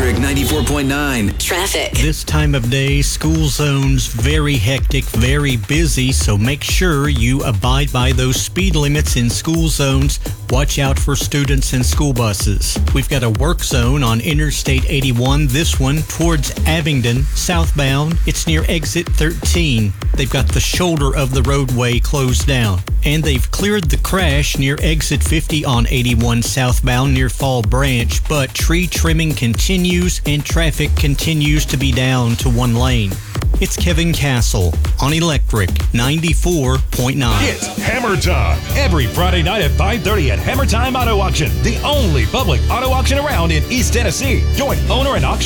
Electric 94.9. Traffic. This time of day, school zones very hectic, very busy, so make sure you abide by those speed limits in school zones. Watch out for students and school buses. We've got a work zone on Interstate 81, this one towards Abingdon, southbound. It's near exit 13. They've got the shoulder of the roadway closed down. And they've cleared the crash near exit 50 on 81 southbound near Fall Branch, but tree trimming continues and traffic continues to be down to one lane. It's Kevin Castle on Electric 94.9. It's Hammer Time. Every Friday night at 5:30 at Hammer Time Auto Auction, the only public auto auction around in East Tennessee. Join owner and auction